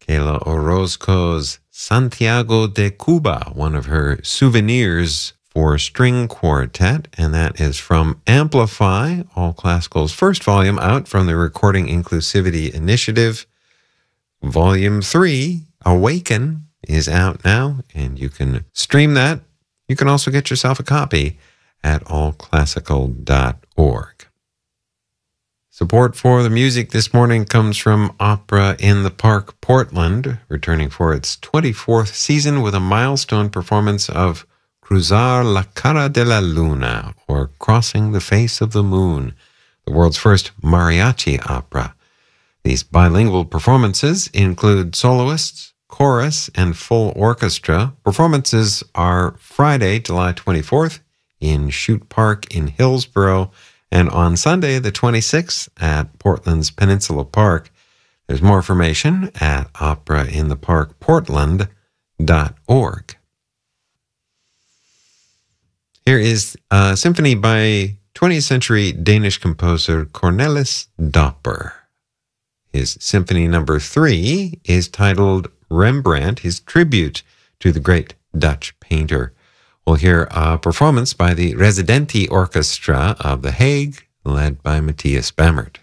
Kayla Orozco's Santiago de Cuba, one of her souvenirs for string quartet, and that is from Amplify, All Classical's first volume out from the Recording Inclusivity Initiative. Volume 3, Awaken, is out now, and you can stream that. You can also get yourself a copy at allclassical.org. Support for the music this morning comes from Opera in the Park Portland, returning for its 24th season with a milestone performance of Cruzar la Cara de la Luna, or Crossing the Face of the Moon, the world's first mariachi opera. These bilingual performances include soloists, chorus, and full orchestra. Performances are Friday, July 24th in Chute Park in Hillsborough, and on Sunday, the 26th, at Portland's Peninsula Park. There's more information at operaintheparkportland.org. Here is a symphony by 20th century Danish composer Cornelis Dopper. His Symphony Number 3 is titled Rembrandt, his tribute to the great Dutch painter. We'll hear a performance by the Residenti Orchestra of The Hague, led by Matthias Bamert.